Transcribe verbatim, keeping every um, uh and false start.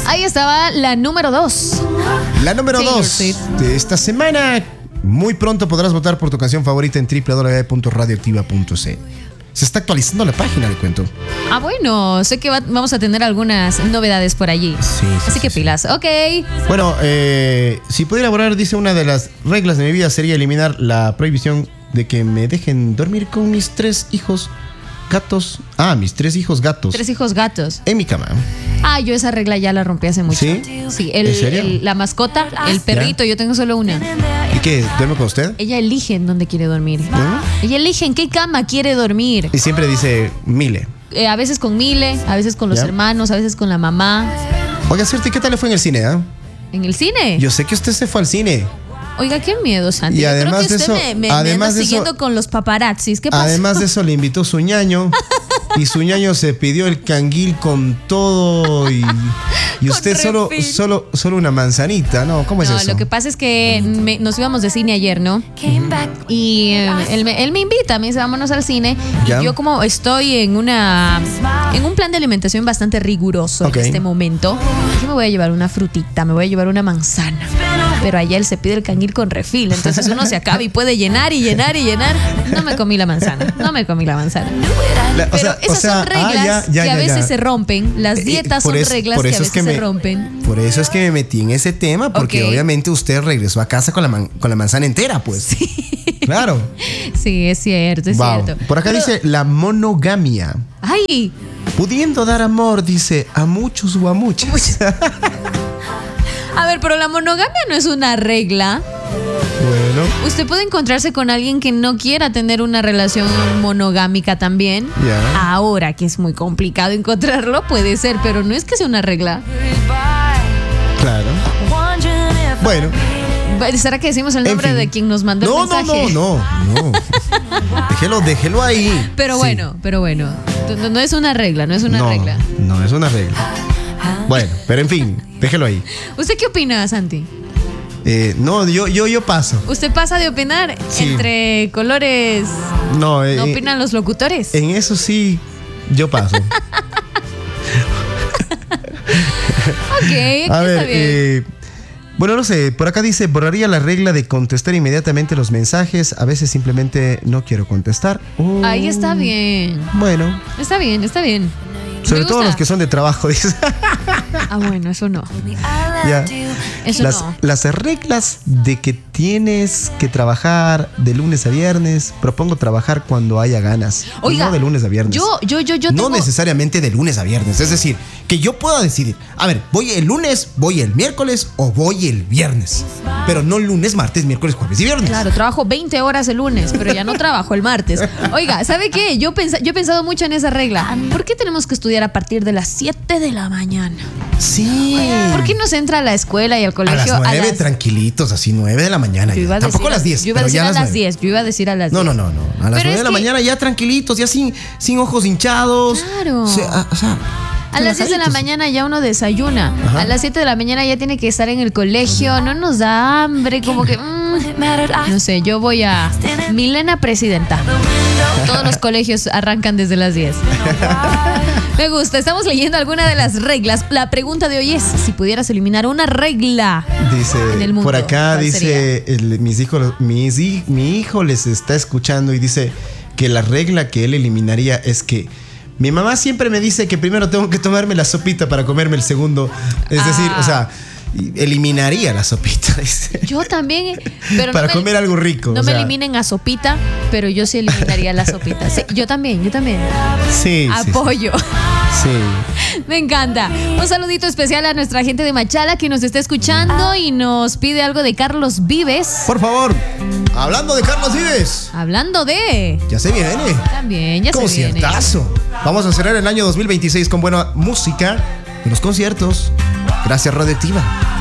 Ahí estaba la número dos. La número dos de esta semana. Muy pronto podrás votar por tu canción favorita en doble u doble u doble u punto radioactiva punto c. Se está actualizando la página, le cuento. Ah, bueno, sé que va, vamos a tener algunas novedades por allí. Sí, sí, Así sí, que sí. pilas, ok. Bueno, eh, si pudiera elaborar, dice, una de las reglas de mi vida sería eliminar la prohibición de que me dejen dormir con mis tres hijos gatos. Ah, mis tres hijos gatos. Tres hijos gatos. En mi cama. Ah, yo esa regla ya la rompí hace mucho. ¿Sí? Sí, el, ¿En serio? el- la mascota, el perrito, yo tengo solo una. ¿Y qué? ¿Duerme con usted? Ella elige en dónde quiere dormir. ¿No? Ella elige en qué cama quiere dormir. Y siempre dice Mile. Eh, a veces con Mile, a veces con los ¿Ya? hermanos, a veces con la mamá. Oiga, Certi, ¿qué tal le fue en el cine? Ah? ¿En el cine? Yo sé que usted se fue al cine. Oiga, qué miedo, Santi. Y Yo además creo que de usted eso- me, me- me además anda de eso- siguiendo con los paparazzis. ¿Qué pasó? Además de eso, le invitó su ñaño. Y su ñaño se pidió el canguil con todo. Y, y usted Con solo, refil. solo, solo una manzanita, ¿no? ¿Cómo es No, eso? lo que pasa es que me- nos íbamos de cine ayer, ¿no? Y eh, él, me, él me invita, me dice, vámonos al cine. Ya. Y yo como estoy en una en un plan de alimentación bastante riguroso Ok. en este momento, yo me voy a llevar una frutita, me voy a llevar una manzana. Pero allá él se pide el canguil con refil, entonces uno se acaba y puede llenar y llenar y llenar. No me comí la manzana, no me comí la manzana. La- o Pero sea- esas o sea, son reglas ah, ya, ya, que a ya, veces ya. se rompen. Las Eh, dietas por son eso- reglas por que a eso es veces que se me- rompen. Por eso es que me metí en ese tema, porque Ok. obviamente usted regresó a casa con la, man- con la manzana entera, pues. Sí. Claro. Sí, es cierto, es Wow. cierto. Por acá Pero- dice la monogamia. ¡Ay! Pudiendo dar amor, dice, a muchos o a muchas. A ver, pero la monogamia no es una regla. Bueno, Usted puede encontrarse con alguien que no quiera tener una relación monogámica también. Ya. Ahora que es muy complicado encontrarlo, puede ser, pero no es que sea una regla. claro. Bueno. ¿Será que decimos el En nombre fin. de quien nos mandó No, el no, mensaje? no, no, no. Déjelo, déjelo ahí. Pero Sí. bueno, pero bueno. No, no es una regla, no es una no, regla. No, es una regla. Bueno, pero en fin, déjelo ahí. ¿Usted qué opina, Santi? Eh, no, yo, yo, yo paso. ¿Usted pasa de opinar Sí. entre colores? No, eh, ¿No opinan los locutores? en eso sí, yo paso. Ok, aquí A ver, está bien. eh, bueno, no sé, por acá dice, borraría la regla de contestar inmediatamente los mensajes. A veces simplemente no quiero contestar. Oh, Ahí está bien. Bueno, Está bien, está bien. sobre Me todo gusta. los que son de trabajo, dice. Ah, bueno, eso no. Ya. Eso Las, no. las reglas de que tienes que trabajar de lunes a viernes, propongo trabajar cuando haya ganas. Oiga, no de lunes a viernes. Yo, yo, yo, yo no tengo... necesariamente de lunes a viernes. Es decir, que yo pueda decidir, a ver, voy el lunes, voy el miércoles o voy el viernes. Pero no lunes, martes, miércoles, jueves y viernes. Claro, trabajo veinte horas el lunes, pero ya no trabajo el martes. Oiga, ¿sabe qué? Yo, pensa- yo he pensado mucho en esa regla. ¿Por qué tenemos que estudiar a partir de las siete de la mañana? Sí. ¿Por qué no se entra a la escuela y al A colegio las nueve, tranquilitos, así, nueve de la mañana. Yo ya. iba a Tampoco decir- a las diez, Yo iba a pero decir ya a las nueve. diez. Yo iba a decir a las No, diez. no, no, no. A las Pero nueve es de la que- mañana ya tranquilitos, ya sin, sin ojos hinchados. Claro. O sea, o sea, A las diez de la relajaditos. mañana ya uno desayuna. Ajá. A las siete de la mañana ya tiene que estar en el colegio. No nos da hambre, como que... mm, no sé, yo voy a Milena Presidenta. Todos los colegios arrancan desde las diez. Me gusta. Estamos leyendo alguna de las reglas. La pregunta de hoy es, si pudieras eliminar una regla Dice, en el mundo, por acá ¿cuál dice, el- mis hijos, mis hi- mi hijo les está escuchando y dice que la regla que él eliminaría es que mi mamá siempre me dice que primero tengo que tomarme la sopita para comerme el segundo. Es Ah. decir, o sea, eliminaría la sopita, dice. Yo también, pero Para no me- comer algo rico. No o me sea, eliminen a sopita, pero yo sí eliminaría la sopita. Sí, yo también, yo también. Sí, sí, Apoyo. sí. Me encanta. Un saludito especial a nuestra gente de Machala que nos está escuchando y nos pide algo de Carlos Vives. Por favor, hablando de Carlos Vives, Hablando de... ya se viene. También, ya se viene. Conciertazo. Vamos a cerrar el año dos mil veintiséis con buena música en los conciertos. Gracias, Radioactiva.